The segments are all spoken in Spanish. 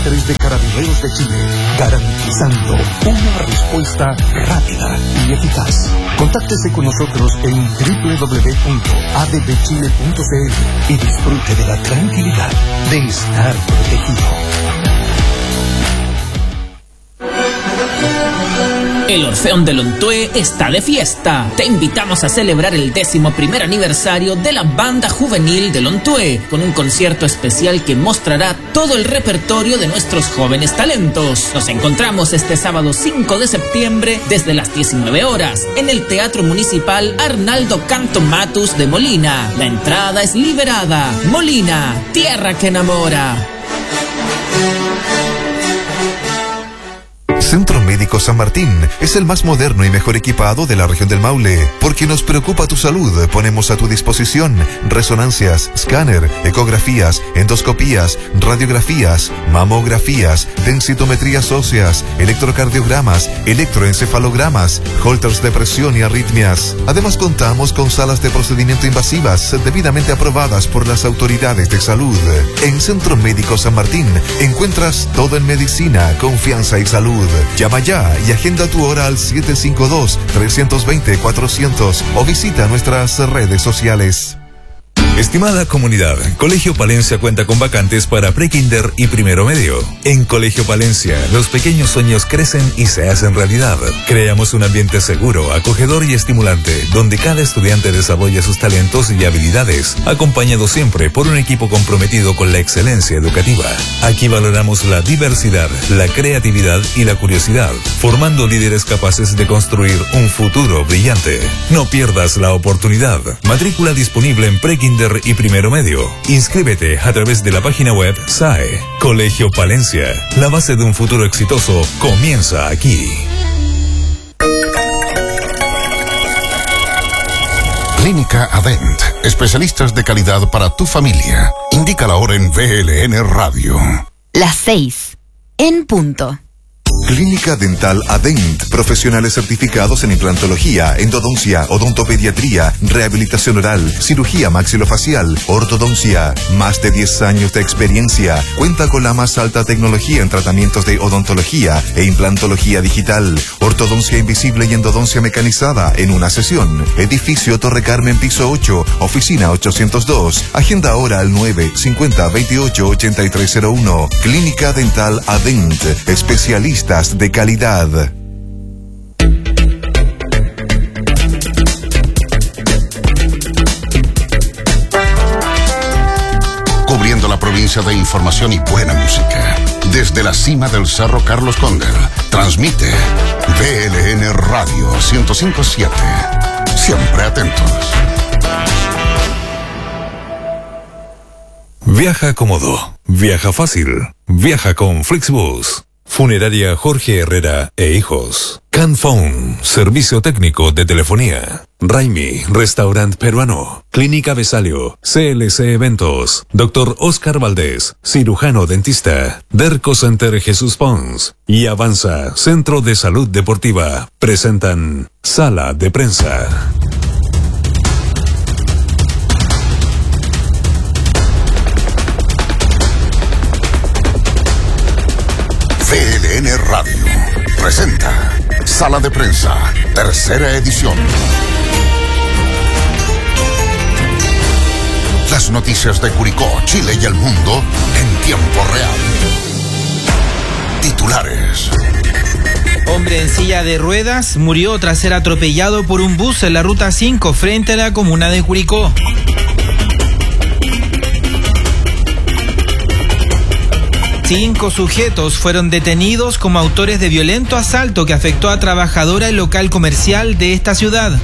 23 de Carabineros de Chile, garantizando una respuesta rápida y eficaz. Contáctese con nosotros en www.adbchile.cl y disfrute de la tranquilidad de estar protegido. El Orfeón de Lontué está de fiesta. Te invitamos a celebrar el 11º aniversario de la Banda Juvenil de Lontué, con un concierto especial que mostrará todo el repertorio de nuestros jóvenes talentos. Nos encontramos este sábado 5 de septiembre desde las 19 horas en el Teatro Municipal Arnaldo Canto Matus de Molina. La entrada es liberada. Molina, tierra que enamora. Centro Médico San Martín es el más moderno y mejor equipado de la región del Maule. Porque nos preocupa tu salud, ponemos a tu disposición resonancias, escáner, ecografías, endoscopías, radiografías, mamografías, densitometrías óseas, electrocardiogramas, electroencefalogramas, holters de presión y arritmias. Además contamos con salas de procedimiento invasivas debidamente aprobadas por las autoridades de salud. En Centro Médico San Martín encuentras todo en medicina, confianza y salud. Llama ya y agenda tu hora al 752-320-400 o visita nuestras redes sociales. Estimada comunidad, Colegio Palencia cuenta con vacantes para prekinder y primero medio. En Colegio Palencia, los pequeños sueños crecen y se hacen realidad. Creamos un ambiente seguro, acogedor y estimulante, donde cada estudiante desarrolla sus talentos y habilidades, acompañado siempre por un equipo comprometido con la excelencia educativa. Aquí valoramos la diversidad, la creatividad y la curiosidad, formando líderes capaces de construir un futuro brillante. No pierdas la oportunidad. Matrícula disponible en prekinder y primero medio. Inscríbete a través de la página web SAE. Colegio Palencia. La base de un futuro exitoso comienza aquí. Clínica Adent. Especialistas de calidad para tu familia. Indica la hora en VLN Radio. Las 6. En punto. Clínica Dental Adent, profesionales certificados en implantología, endodoncia, odontopediatría, rehabilitación oral, cirugía maxilofacial, ortodoncia. Más de 10 años de experiencia. Cuenta con la más alta tecnología en tratamientos de odontología e implantología digital, ortodoncia invisible y endodoncia mecanizada en una sesión. Edificio Torre Carmen, piso 8, oficina 802. Agenda ahora al 950-28-8301. Clínica Dental Adent, especialistas de calidad. Cubriendo la provincia de información y buena música. Desde la cima del Cerro Carlos Cóndel, transmite VLN Radio 105.7. Siempre atentos. Viaja cómodo, viaja fácil, viaja con Flixbus. Funeraria Jorge Herrera e Hijos. Canphone, servicio técnico de telefonía. Raimi, restaurant peruano. Clínica Besalio, CLC Eventos. Dr. Oscar Valdés, cirujano dentista. Derco Center Jesús Pons. Y Avanza, Centro de Salud Deportiva. Presentan Sala de Prensa. VLN Radio presenta Sala de Prensa, tercera edición. Las noticias de Curicó, Chile y el mundo en tiempo real. Titulares. Hombre en silla de ruedas murió tras ser atropellado por un bus en la ruta 5 frente a la comuna de Curicó. Cinco sujetos fueron detenidos como autores de violento asalto que afectó a trabajadora en local comercial de esta ciudad.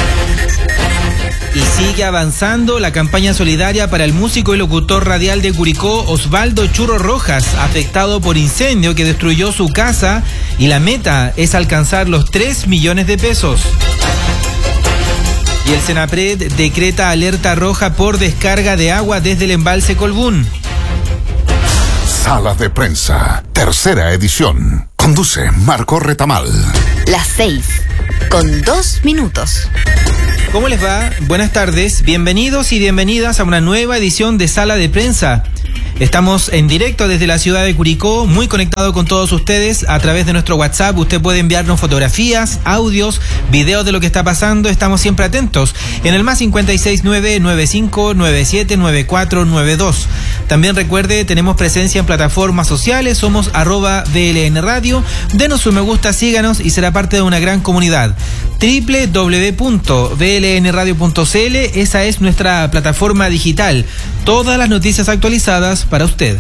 Y sigue avanzando la campaña solidaria para el músico y locutor radial de Curicó, Osvaldo Churro Rojas, afectado por incendio que destruyó su casa, y la meta es alcanzar los 3 millones de pesos. Y el Senapred decreta alerta roja por descarga de agua desde el embalse Colbún. Sala de Prensa, tercera edición. Conduce Marco Retamal. Las 6, con 2 minutos. ¿Cómo les va? Buenas tardes, bienvenidos y bienvenidas a una nueva edición de Sala de Prensa. Estamos en directo desde la ciudad de Curicó, muy conectado con todos ustedes a través de nuestro WhatsApp. Usted puede enviarnos fotografías, audios, videos de lo que está pasando. Estamos siempre atentos en el más 569-9597-9492. También recuerde, tenemos presencia en plataformas sociales, somos @VLN Radio. Denos su me gusta, síganos y será parte de una gran comunidad. www.blnradio.cl, esa es nuestra plataforma digital. Todas las noticias actualizadas para usted.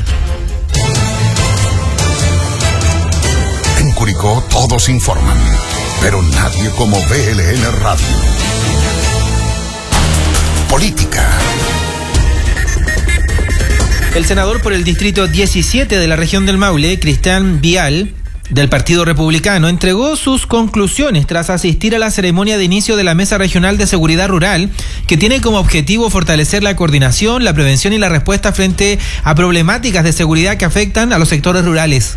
En Curicó todos informan, pero nadie como VLN Radio. Política. El senador por el distrito 17 de la región del Maule, Cristian Vial, del Partido Republicano, entregó sus conclusiones tras asistir a la ceremonia de inicio de la Mesa Regional de Seguridad Rural, que tiene como objetivo fortalecer la coordinación, la prevención y la respuesta frente a problemáticas de seguridad que afectan a los sectores rurales.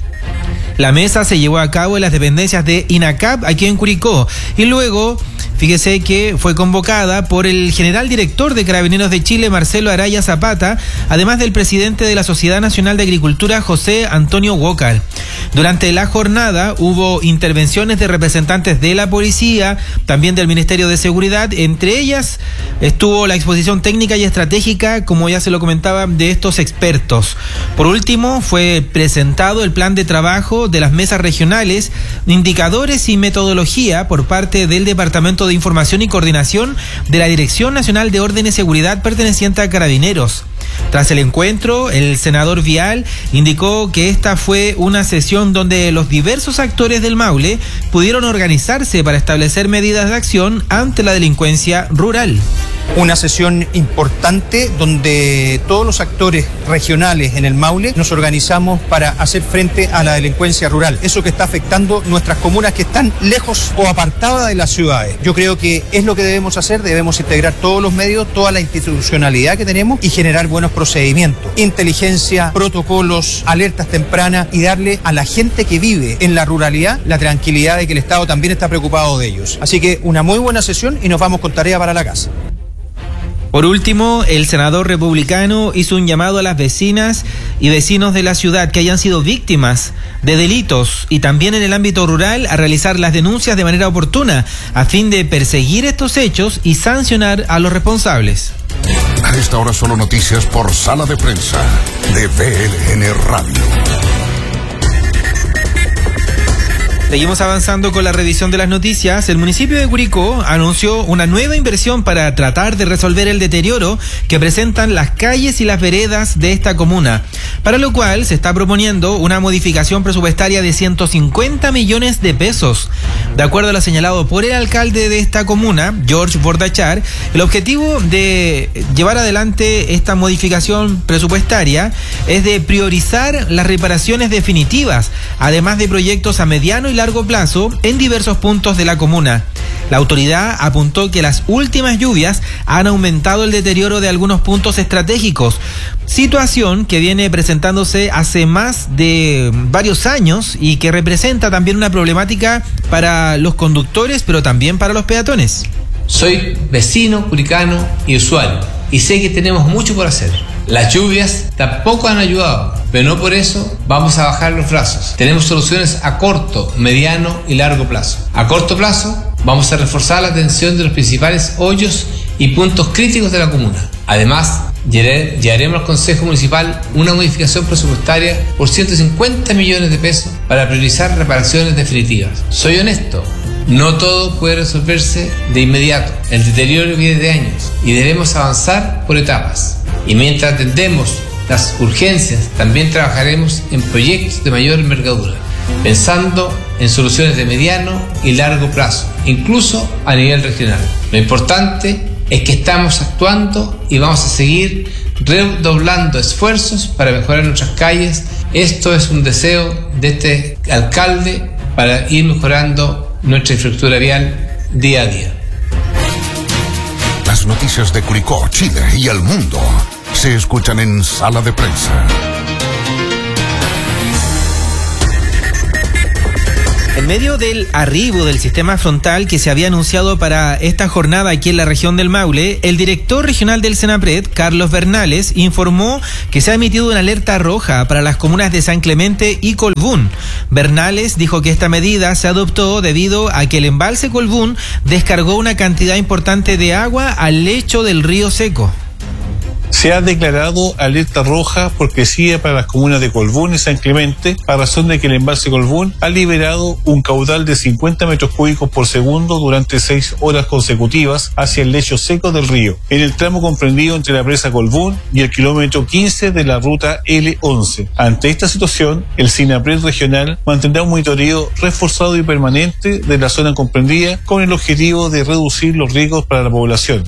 La mesa se llevó a cabo en las dependencias de INACAP, aquí en Curicó, y luego, fíjese que fue convocada por el general director de Carabineros de Chile, Marcelo Araya Zapata, además del presidente de la Sociedad Nacional de Agricultura, José Antonio Walker. Durante la jornada hubo intervenciones de representantes de la policía, también del Ministerio de Seguridad. Entre ellas estuvo la exposición técnica y estratégica, como ya se lo comentaba, de estos expertos. Por último, fue presentado el plan de trabajo de las mesas regionales, indicadores y metodología por parte del Departamento de Información y Coordinación de la Dirección Nacional de Orden y Seguridad perteneciente a Carabineros. Tras el encuentro, el senador Vial indicó que esta fue una sesión donde los diversos actores del Maule pudieron organizarse para establecer medidas de acción ante la delincuencia rural. Una sesión importante donde todos los actores regionales en el Maule nos organizamos para hacer frente a la delincuencia rural, eso que está afectando nuestras comunas que están lejos o apartadas de las ciudades. Yo creo que es lo que debemos hacer, debemos integrar todos los medios, toda la institucionalidad que tenemos y generar buenos procedimientos, inteligencia, protocolos, alertas tempranas y darle a la gente que vive en la ruralidad la tranquilidad de que el Estado también está preocupado de ellos. Así que una muy buena sesión y nos vamos con tarea para la casa. Por último, el senador republicano hizo un llamado a las vecinas y vecinos de la ciudad que hayan sido víctimas de delitos y también en el ámbito rural a realizar las denuncias de manera oportuna a fin de perseguir estos hechos y sancionar a los responsables. A esta hora solo noticias por Sala de Prensa de VLN Radio. Seguimos avanzando con la revisión de las noticias. El municipio de Curicó anunció una nueva inversión para tratar de resolver el deterioro que presentan las calles y las veredas de esta comuna, para lo cual se está proponiendo una modificación presupuestaria de 150 millones de pesos. De acuerdo a lo señalado por el alcalde de esta comuna, George Bordachar, el objetivo de llevar adelante esta modificación presupuestaria es de priorizar las reparaciones definitivas, además de proyectos a mediano y largo plazo en diversos puntos de la comuna. La autoridad apuntó que las últimas lluvias han aumentado el deterioro de algunos puntos estratégicos, situación que viene presentándose hace más de varios años y que representa también una problemática para los conductores, pero también para los peatones. Soy vecino, curicano y usuario, y sé que tenemos mucho por hacer. Las lluvias tampoco han ayudado, pero no por eso vamos a bajar los brazos. Tenemos soluciones a corto, mediano y largo plazo. A corto plazo, vamos a reforzar la atención de los principales hoyos y puntos críticos de la comuna. Además, llevaremos al Consejo Municipal una modificación presupuestaria por 150 millones de pesos para priorizar reparaciones definitivas. Soy honesto, no todo puede resolverse de inmediato. El deterioro viene de años y debemos avanzar por etapas. Y mientras atendemos las urgencias, también trabajaremos en proyectos de mayor envergadura, pensando en soluciones de mediano y largo plazo, incluso a nivel regional. Lo importante es que estamos actuando y vamos a seguir redoblando esfuerzos para mejorar nuestras calles. Esto es un deseo de este alcalde para ir mejorando nuestra infraestructura vial día a día. Las noticias de Curicó, Chile y el mundo se escuchan en Sala de Prensa. En medio del arribo del sistema frontal que se había anunciado para esta jornada aquí en la región del Maule, el director regional del Senapred, Carlos Bernales, informó que se ha emitido una alerta roja para las comunas de San Clemente y Colbún. Bernales dijo que esta medida se adoptó debido a que el embalse Colbún descargó una cantidad importante de agua al lecho del río Seco. Se ha declarado alerta roja por crecida para las comunas de Colbún y San Clemente a razón de que el embalse Colbún ha liberado un caudal de 50 metros cúbicos por segundo durante 6 horas consecutivas hacia el lecho seco del río, en el tramo comprendido entre la presa Colbún y el kilómetro 15 de la ruta L11. Ante esta situación, el Senapred regional mantendrá un monitoreo reforzado y permanente de la zona comprendida con el objetivo de reducir los riesgos para la población.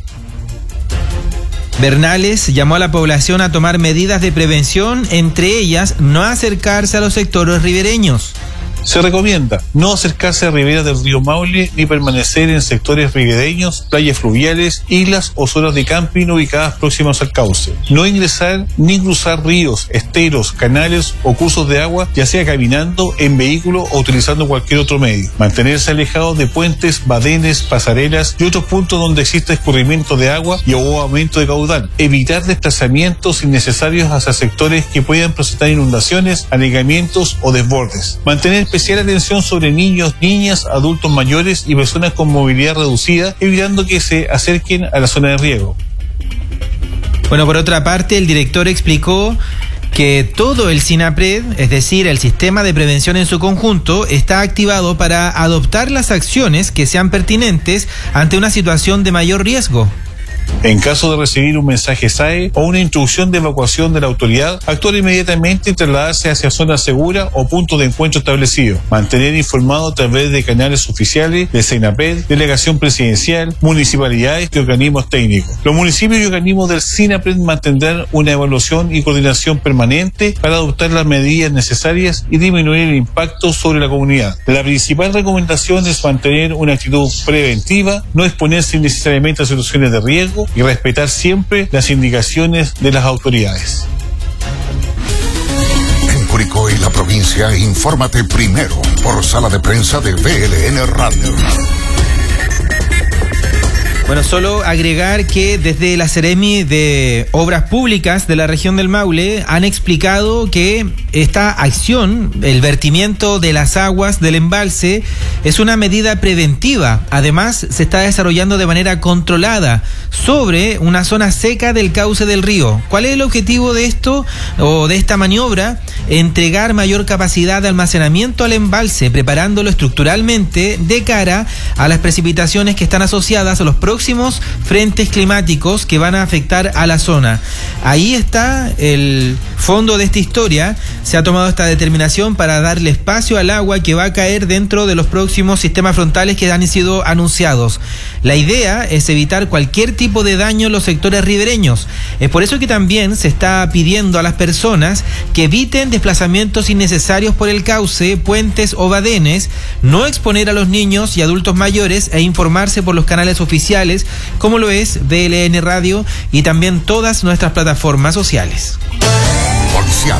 Bernales llamó a la población a tomar medidas de prevención, entre ellas no acercarse a los sectores ribereños. Se recomienda no acercarse a riberas del río Maule ni permanecer en sectores ribereños, playas fluviales, islas o zonas de camping ubicadas próximas al cauce. No ingresar ni cruzar ríos, esteros, canales o cursos de agua, ya sea caminando, en vehículo o utilizando cualquier otro medio. Mantenerse alejado de puentes, badenes, pasarelas y otros puntos donde exista escurrimiento de agua y o aumento de caudal. Evitar desplazamientos innecesarios hacia sectores que puedan presentar inundaciones, anegamientos o desbordes. Mantener especial atención sobre niños, niñas, adultos mayores y personas con movilidad reducida, evitando que se acerquen a la zona de riego. Bueno, por otra parte, el director explicó que todo el Senapred, es decir, el sistema de prevención en su conjunto, está activado para adoptar las acciones que sean pertinentes ante una situación de mayor riesgo. En caso de recibir un mensaje SAE o una instrucción de evacuación de la autoridad, actuar inmediatamente y trasladarse hacia zona segura o punto de encuentro establecido. Mantener informado a través de canales oficiales de Senapred, delegación presidencial, municipalidades y organismos técnicos. Los municipios y organismos del Senapred mantendrán una evaluación y coordinación permanente para adoptar las medidas necesarias y disminuir el impacto sobre la comunidad. La principal recomendación es mantener una actitud preventiva, no exponerse innecesariamente a situaciones de riesgo y respetar siempre las indicaciones de las autoridades. En Curicó y la provincia, infórmate primero por sala de prensa de VLN Radio. Bueno, solo agregar que desde la Seremi de Obras Públicas de la región del Maule han explicado que esta acción, el vertimiento de las aguas del embalse, es una medida preventiva. Además, se está desarrollando de manera controlada sobre una zona seca del cauce del río. ¿Cuál es el objetivo de esto o de esta maniobra? Entregar mayor capacidad de almacenamiento al embalse, preparándolo estructuralmente de cara a las precipitaciones que están asociadas a los próximos frentes climáticos que van a afectar a la zona. Ahí está el fondo de esta historia. Se ha tomado esta determinación para darle espacio al agua que va a caer dentro de los próximos sistemas frontales que han sido anunciados. La idea es evitar cualquier tipo de daño en los sectores ribereños. Es por eso que también se está pidiendo a las personas que eviten desplazamientos innecesarios por el cauce, puentes o badenes, no exponer a los niños y adultos mayores e informarse por los canales oficiales, como lo es VLN Radio y también todas nuestras plataformas sociales. Policial.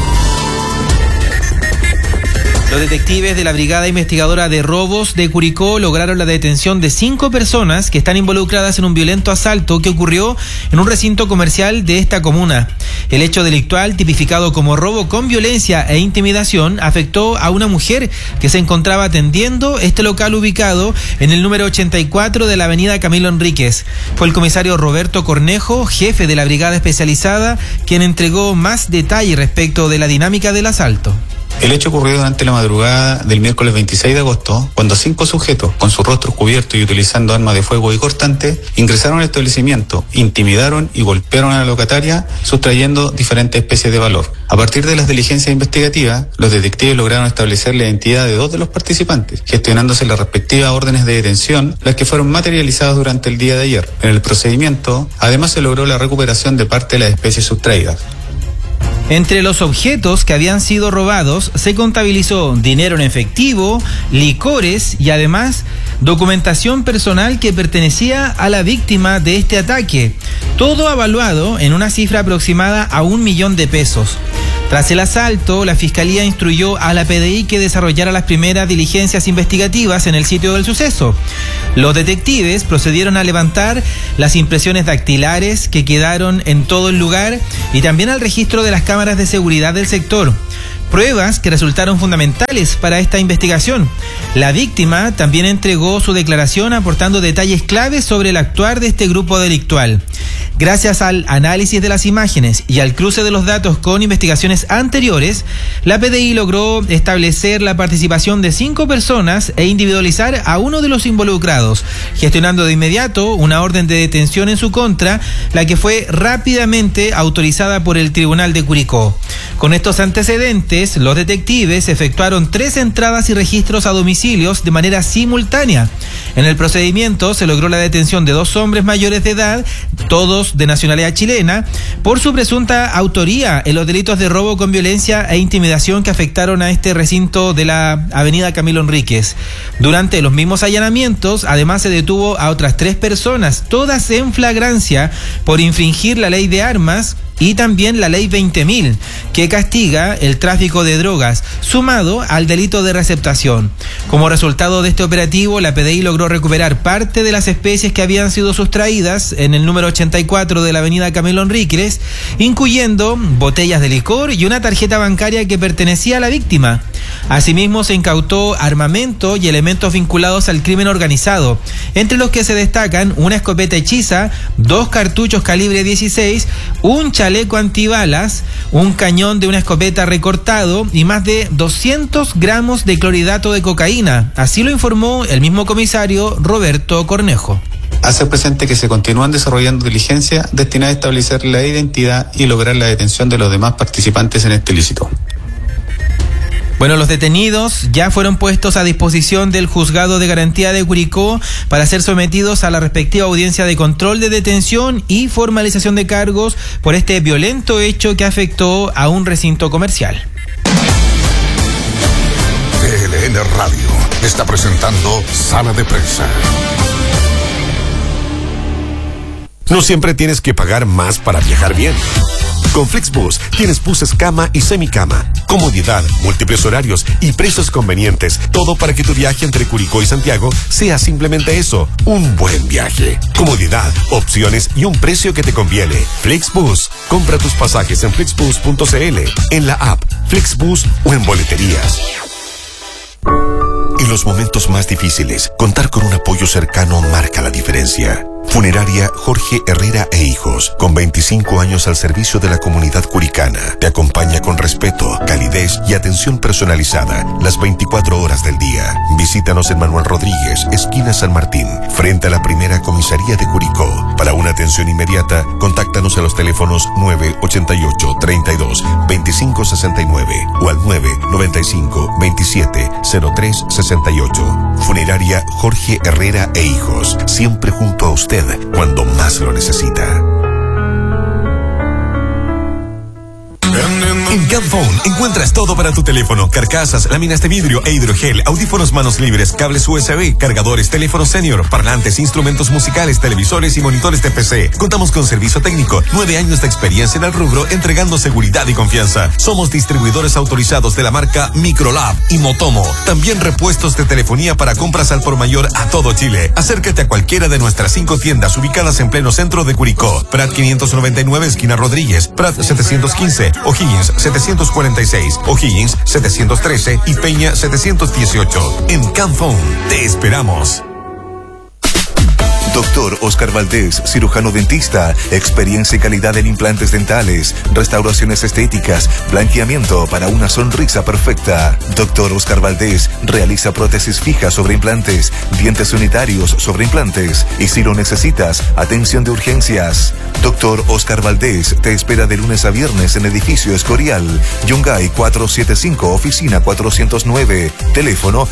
Los detectives de la Brigada Investigadora de Robos de Curicó lograron la detención de 5 personas que están involucradas en un violento asalto que ocurrió en un recinto comercial de esta comuna. El hecho delictual, tipificado como robo con violencia e intimidación, afectó a una mujer que se encontraba atendiendo este local ubicado en el número 84 de la avenida Camilo Enríquez. Fue el comisario Roberto Cornejo, jefe de la Brigada Especializada, quien entregó más detalle respecto de la dinámica del asalto. El hecho ocurrió durante la madrugada del miércoles 26 de agosto, cuando 5 sujetos, con sus rostros cubiertos y utilizando armas de fuego y cortantes, ingresaron al establecimiento, intimidaron y golpearon a la locataria, sustrayendo diferentes especies de valor. A partir de las diligencias investigativas, los detectives lograron establecer la identidad de 2 de los participantes, gestionándose las respectivas órdenes de detención, las que fueron materializadas durante el día de ayer. En el procedimiento, además se logró la recuperación de parte de las especies sustraídas. Entre los objetos que habían sido robados se contabilizó dinero en efectivo, licores y además documentación personal que pertenecía a la víctima de este ataque. Todo avaluado en una cifra aproximada a 1 millón de pesos. Tras el asalto, la Fiscalía instruyó a la PDI que desarrollara las primeras diligencias investigativas en el sitio del suceso. Los detectives procedieron a levantar las impresiones dactilares que quedaron en todo el lugar y también al registro de las cámaras de seguridad del sector. Pruebas que resultaron fundamentales para esta investigación. La víctima también entregó su declaración aportando detalles claves sobre el actuar de este grupo delictual. Gracias al análisis de las imágenes y al cruce de los datos con investigaciones anteriores, la PDI logró establecer la participación de 5 personas e individualizar a uno de los involucrados, gestionando de inmediato una orden de detención en su contra, la que fue rápidamente autorizada por el Tribunal de Curicó. Con estos antecedentes, los detectives efectuaron 3 entradas y registros a domicilios de manera simultánea. En el procedimiento se logró la detención de 2 hombres mayores de edad, todos de nacionalidad chilena, por su presunta autoría en los delitos de robo con violencia e intimidación que afectaron a este recinto de la avenida Camilo Enríquez. Durante los mismos allanamientos, además se detuvo a otras 3 personas, todas en flagrancia por infringir la ley de armas y también la ley 20.000, que castiga el tráfico de drogas, sumado al delito de receptación. Como resultado de este operativo, la PDI logró recuperar parte de las especies que habían sido sustraídas en el número 84 de la avenida Camilo Enríquez, incluyendo botellas de licor y una tarjeta bancaria que pertenecía a la víctima. Asimismo, se incautó armamento y elementos vinculados al crimen organizado, entre los que se destacan una escopeta hechiza, 2 cartuchos calibre 16, un chaleco antibalas, un cañón de una escopeta recortado y más de 200 gramos de clorhidrato de cocaína. Así lo informó el mismo comisario Roberto Cornejo. Hace presente que se continúan desarrollando diligencias destinadas a establecer la identidad y lograr la detención de los demás participantes en este ilícito. Bueno, los detenidos ya fueron puestos a disposición del Juzgado de Garantía de Curicó para ser sometidos a la respectiva audiencia de control de detención y formalización de cargos por este violento hecho que afectó a un recinto comercial. DLN Radio está presentando Sala de Prensa. No siempre tienes que pagar más para viajar bien. Con Flixbus tienes buses cama y semicama, comodidad, múltiples horarios y precios convenientes. Todo para que tu viaje entre Curicó y Santiago sea simplemente eso, un buen viaje. Comodidad, opciones y un precio que te conviene. Flixbus. Compra tus pasajes en flixbus.cl, en la app Flixbus o en boleterías. En los momentos más difíciles, contar con un apoyo cercano marca la diferencia. Funeraria Jorge Herrera e Hijos, con 25 años al servicio de la comunidad curicana, te acompaña con respeto, calidez y atención personalizada las 24 horas del día. Visítanos en Manuel Rodríguez, esquina San Martín, frente a la primera comisaría de Curicó. Para una atención inmediata, contáctanos a los teléfonos 988 32 25 69 o al 995 27 03 68. Funeraria Jorge Herrera e Hijos, siempre junto a usted cuando más lo necesita. En Camphone encuentras todo para tu teléfono: carcasas, láminas de vidrio e hidrogel, audífonos manos libres, cables USB, cargadores, teléfono senior, parlantes, instrumentos musicales, televisores y monitores de PC. Contamos con servicio técnico, 9 años de experiencia en el rubro, entregando seguridad y confianza. Somos distribuidores autorizados de la marca Microlab y Motomo. También repuestos de telefonía para compras al por mayor a todo Chile. Acércate a cualquiera de nuestras 5 tiendas ubicadas en pleno centro de Curicó: Prat 599, esquina Rodríguez; Prat 715, O'Higgins 746, O'Higgins 713 y Peña 718. En Camphone te esperamos. Doctor Oscar Valdés, cirujano dentista, experiencia y calidad en implantes dentales, restauraciones estéticas, blanqueamiento para una sonrisa perfecta. Doctor Oscar Valdés realiza prótesis fijas sobre implantes, dientes unitarios sobre implantes y, si lo necesitas, atención de urgencias. Doctor Oscar Valdés te espera de lunes a viernes en edificio Escorial, Yungay 475, oficina 409, teléfono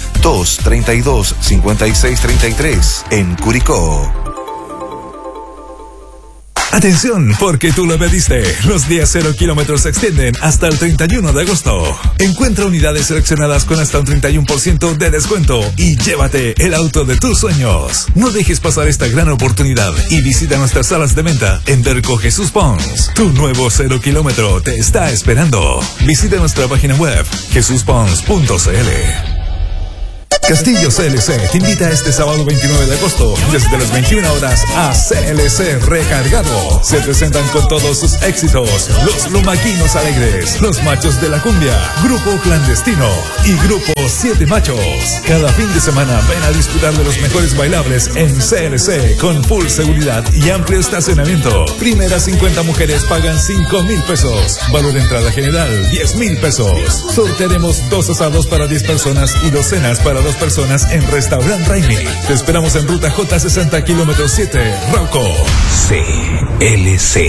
232-5633, en Curicó. Atención, porque tú lo pediste. Los días 0 kilómetros se extienden hasta el 31 de agosto. Encuentra unidades seleccionadas con hasta un 31% de descuento y llévate el auto de tus sueños. No dejes pasar esta gran oportunidad y visita nuestras salas de venta en Derco Jesús Pons. Tu nuevo 0 kilómetro te está esperando. Visita nuestra página web jesuspons.cl. Castillo CLC te invita este sábado 29 de agosto desde las 21 horas a CLC Recargado. Se presentan con todos sus éxitos los Lumaquinos Alegres, los Machos de la Cumbia, Grupo Clandestino y Grupo 7 Machos. Cada fin de semana ven a disfrutar de los mejores bailables en CLC con full seguridad y amplio estacionamiento. Primeras 50 mujeres pagan 5,000 pesos. Valor de entrada general 10,000 pesos. Sortearemos 2 asados para 10 personas y 2 cenas para 2 personas en Restaurant Raimi. Te esperamos en ruta J60 kilómetro 7, Rauco. CLC.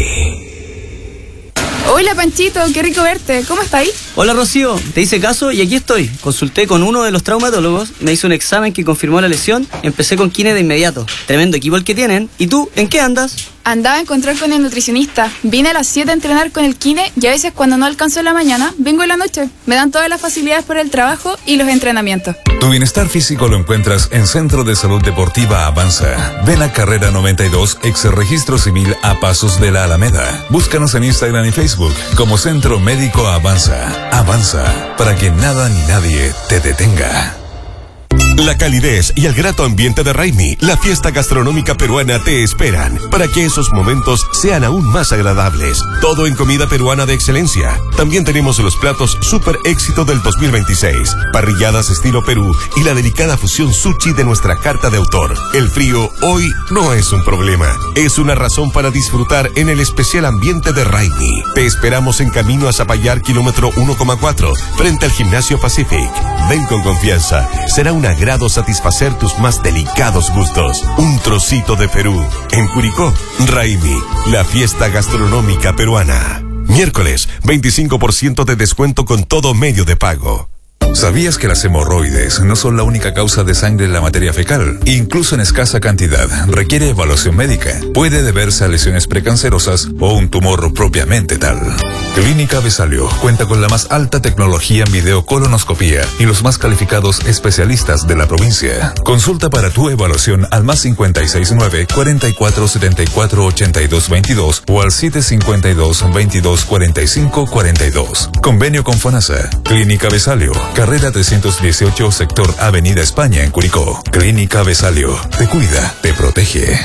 Hola Panchito, qué rico verte. ¿Cómo estás ahí? Hola Rocío, te hice caso y aquí estoy. Consulté con uno de los traumatólogos, me hizo un examen que confirmó la lesión, empecé con kine de inmediato. Tremendo equipo el que tienen. ¿Y tú, en qué andas? Andaba a encontrar con el nutricionista. Vine a las 7 a entrenar con el kine y a veces cuando no alcanzo en la mañana, vengo en la noche. Me dan todas las facilidades por el trabajo y los entrenamientos. Tu bienestar físico lo encuentras en Centro de Salud Deportiva Avanza. Ven a Carrera 92, ex Registro Civil a Pasos de la Alameda. Búscanos en Instagram y Facebook como Centro Médico Avanza. Avanza, para que nada ni nadie te detenga. La calidez y el grato ambiente de Raimi, la fiesta gastronómica peruana, te esperan para que esos momentos sean aún más agradables. Todo en comida peruana de excelencia. También tenemos los platos super éxito del 2026, parrilladas estilo Perú y la delicada fusión sushi de nuestra carta de autor. El frío hoy no es un problema, es una razón para disfrutar en el especial ambiente de Raimi. Te esperamos en camino a Zapallar, kilómetro 1,4, frente al Gimnasio Pacific. Ven con confianza, será un agrado satisfacer tus más delicados gustos. Un trocito de Perú. En Curicó, Raimi, la fiesta gastronómica peruana. Miércoles, 25% de descuento con todo medio de pago. ¿Sabías que las hemorroides no son la única causa de sangre en la materia fecal? Incluso en escasa cantidad, requiere evaluación médica. Puede deberse a lesiones precancerosas o un tumor propiamente tal. Clínica Besalio cuenta con la más alta tecnología en videocolonoscopía y los más calificados especialistas de la provincia. Consulta para tu evaluación al +569 44 74 82 22 o al 752 22 45 42. Convenio con FONASA. Clínica Besalio, Carrera 318, sector Avenida España en Curicó. Clínica Besalio, te cuida, te protege.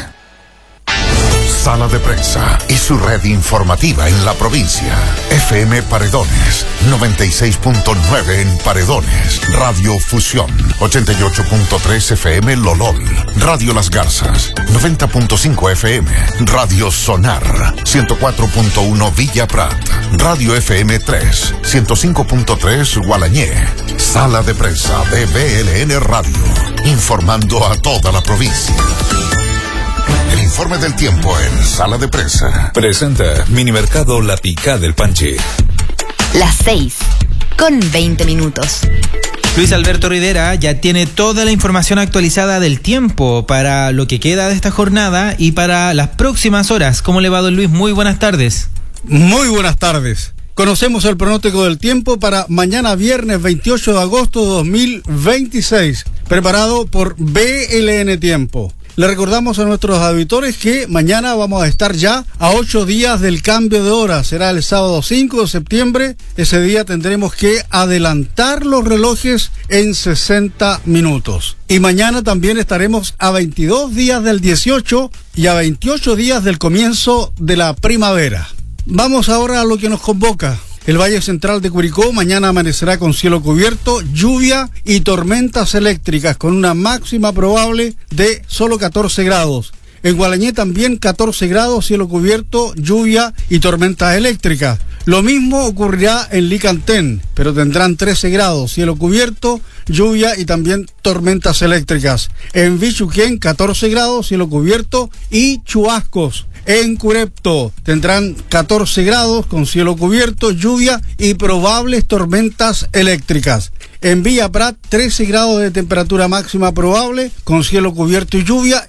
Sala de Prensa y su red informativa en la provincia. FM Paredones, 96.9 en Paredones. Radio Fusión, 88.3 FM Lolol. Radio Las Garzas, 90.5 FM. Radio Sonar, 104.1 Villa Prat. Radio FM 3, 105.3 Gualañé. Sala de Prensa de BLN Radio, informando a toda la provincia. El informe del tiempo en Sala de Prensa. Presenta Minimercado La Picá del Panche. Las 6:20. Luis Alberto Rivera ya tiene toda la información actualizada del tiempo para lo que queda de esta jornada y para las próximas horas. ¿Cómo le va, don Luis? Muy buenas tardes. Muy buenas tardes. Conocemos el pronóstico del tiempo para mañana viernes 28 de agosto de 2026, preparado por BLN Tiempo. Le recordamos a nuestros auditores que mañana vamos a estar ya a 8 días del cambio de hora. Será el sábado 5 de septiembre. Ese día tendremos que adelantar los relojes en 60 minutos. Y mañana también estaremos a 22 días del 18 y a 28 días del comienzo de la primavera. Vamos ahora a lo que nos convoca. El Valle Central de Curicó mañana amanecerá con cielo cubierto, lluvia y tormentas eléctricas con una máxima probable de solo 14 grados. En Gualañé también 14 grados, cielo cubierto, lluvia y tormentas eléctricas. Lo mismo ocurrirá en Licantén, pero tendrán 13 grados, cielo cubierto, lluvia y también tormentas eléctricas. En Bichuquén 14 grados, cielo cubierto y chubascos. En Curepto tendrán 14 grados con cielo cubierto, lluvia y probables tormentas eléctricas. En Villa Prat 13 grados de temperatura máxima probable con cielo cubierto y lluvia y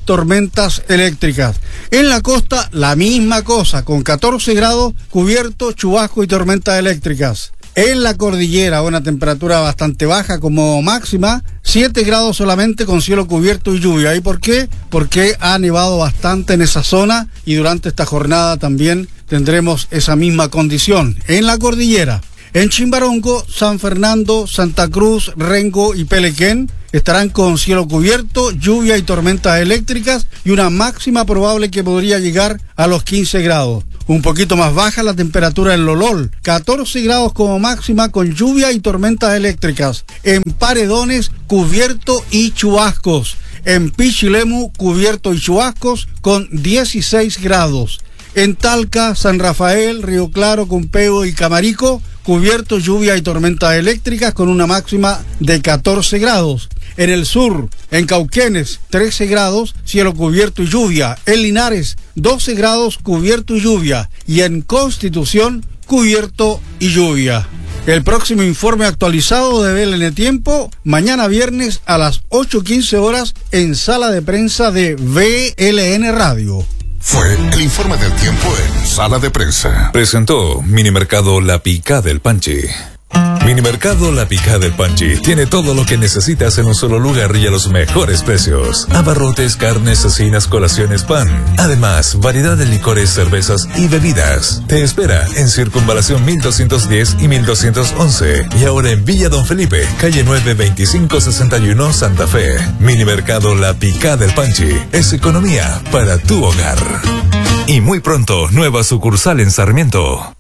tormentas eléctricas. En la costa, la misma cosa, con 14 grados, cubierto, chubasco y tormentas eléctricas. En la cordillera, una temperatura bastante baja como máxima, 7 grados solamente con cielo cubierto y lluvia. ¿Y por qué? Porque ha nevado bastante en esa zona y durante esta jornada también tendremos esa misma condición. En la cordillera, en Chimbarongo, San Fernando, Santa Cruz, Rengo y Pelequén estarán con cielo cubierto, lluvia y tormentas eléctricas y una máxima probable que podría llegar a los 15 grados. Un poquito más baja la temperatura en Lolol, 14 grados como máxima con lluvia y tormentas eléctricas. En Paredones, cubierto y chubascos. En Pichilemu, cubierto y chubascos con 16 grados. En Talca, San Rafael, Río Claro, Cumpeo y Camarico, cubierto, lluvia y tormentas eléctricas con una máxima de 14 grados. En el sur, en Cauquenes, 13 grados, cielo cubierto y lluvia. En Linares, 12 grados, cubierto y lluvia. Y en Constitución, cubierto y lluvia. El próximo informe actualizado de BLN Tiempo, mañana viernes a las 8:15 horas en sala de prensa de BLN Radio. Fue el informe del tiempo en Sala de Prensa. Presentó Minimercado La Picá del Panchi. Minimercado La Picá del Panchi tiene todo lo que necesitas en un solo lugar y a los mejores precios. Abarrotes, carnes, cecinas, colaciones, pan. Además, variedad de licores, cervezas y bebidas. Te espera en Circunvalación 1210 y 1211. Y ahora en Villa Don Felipe, calle 9, 2561, Santa Fe. Minimercado La Picá del Panchi es economía para tu hogar. Y muy pronto, nueva sucursal en Sarmiento.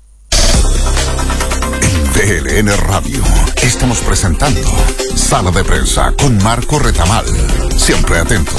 BLN Radio. Estamos presentando Sala de Prensa con Marco Retamal. Siempre atentos.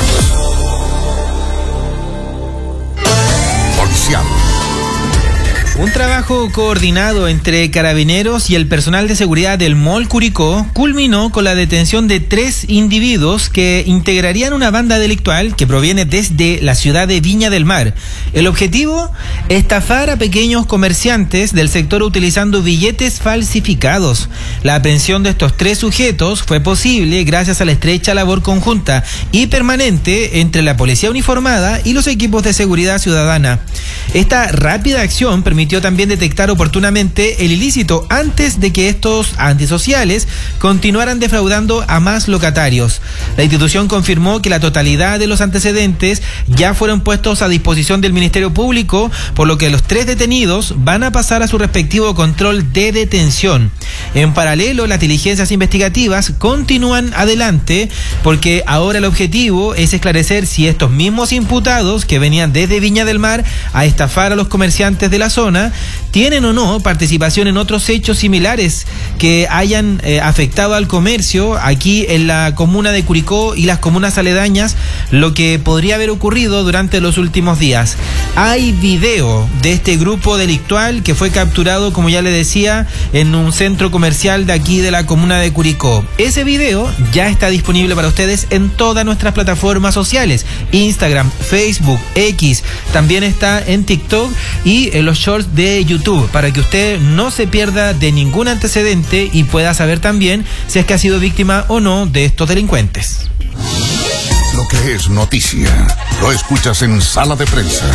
Policial. Un trabajo coordinado entre carabineros y el personal de seguridad del Mall Curicó culminó con la detención de 3 individuos que integrarían una banda delictual que proviene desde la ciudad de Viña del Mar. El objetivo, estafar a pequeños comerciantes del sector utilizando billetes falsificados. La aprehensión de estos 3 sujetos fue posible gracias a la estrecha labor conjunta y permanente entre la policía uniformada y los equipos de seguridad ciudadana. Esta rápida acción permitió también detectar oportunamente el ilícito antes de que estos antisociales continuaran defraudando a más locatarios. La institución confirmó que la totalidad de los antecedentes ya fueron puestos a disposición del Ministerio Público, por lo que los 3 detenidos van a pasar a su respectivo control de detención. En paralelo, las diligencias investigativas continúan adelante porque ahora el objetivo es esclarecer si estos mismos imputados que venían desde Viña del Mar a estafar a los comerciantes de la zona tienen o no participación en otros hechos similares que hayan afectado al comercio aquí en la comuna de Curicó y las comunas aledañas, lo que podría haber ocurrido durante los últimos días. Hay video de este grupo delictual que fue capturado, como ya le decía, en un centro comercial de aquí de la comuna de Curicó. Ese video ya está disponible para ustedes en todas nuestras plataformas sociales, Instagram, Facebook, X, también está en TikTok y en los shorts de YouTube, para que usted no se pierda de ningún antecedente y pueda saber también si es que ha sido víctima o no de estos delincuentes. Lo que es noticia, lo escuchas en Sala de Prensa.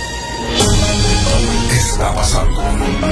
Está pasando.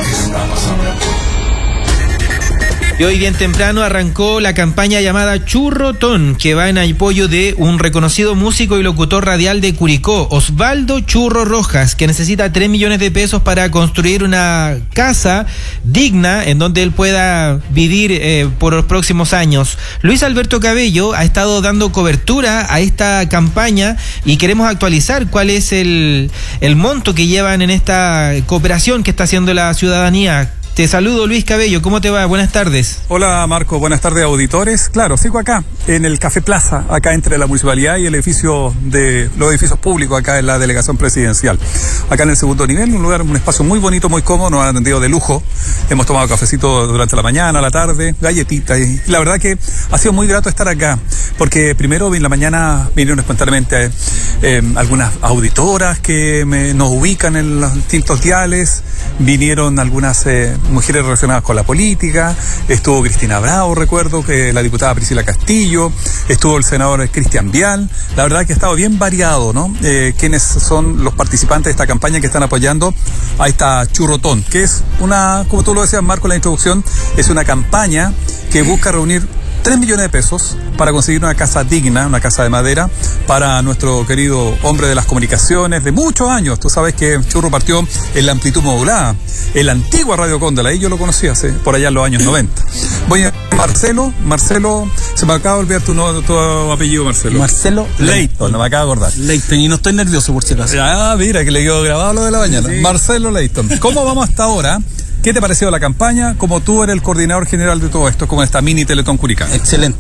Y hoy bien temprano arrancó la campaña llamada Churrotón, que va en apoyo de un reconocido músico y locutor radial de Curicó, Osvaldo Churro Rojas, que necesita 3 millones de pesos para construir una casa digna en donde él pueda vivir por los próximos años. Luis Alberto Cabello ha estado dando cobertura a esta campaña y queremos actualizar cuál es el monto que llevan en esta cooperación que está haciendo la ciudadanía. Te saludo, Luis Cabello, ¿cómo te va? Buenas tardes. Hola, Marco, buenas tardes, auditores. Claro, sigo acá, en el Café Plaza, acá entre la municipalidad y el edificio de los edificios públicos, acá en la delegación presidencial. Acá en el segundo nivel, un espacio muy bonito, muy cómodo, nos han atendido de lujo. Hemos tomado cafecito durante la mañana, la tarde, galletitas, y la verdad que ha sido muy grato estar acá, porque primero en la mañana vinieron espontáneamente algunas auditoras que nos ubican en los distintos diales, vinieron algunas mujeres relacionadas con la política, estuvo Cristina Bravo, recuerdo que la diputada Priscila Castillo, estuvo el senador Cristian Vial. La verdad que ha estado bien variado, ¿no? Quiénes son los participantes de esta campaña que están apoyando a esta Churrotón, que es una, como tú lo decías, Marco, en la introducción, es una campaña que busca reunir 3 millones de pesos para conseguir una casa digna, una casa de madera, para nuestro querido hombre de las comunicaciones de muchos años. Tú sabes que Churro partió en la amplitud modulada, en la antigua Radio Cóndela, ahí yo lo conocí hace, por allá en los años 90. Voy a Marcelo, se me acaba de olvidar tu apellido, Marcelo. Marcelo Leighton, no me acabo de acordar. Leighton, y no estoy nervioso por si acaso. Ah, mira, que le quedó grabado lo de la mañana. Sí. Marcelo Leighton. ¿Cómo vamos hasta ahora? ¿Qué te pareció la campaña? Como tú eres el coordinador general de todo esto, como esta mini Teletón Curicó. Excelente.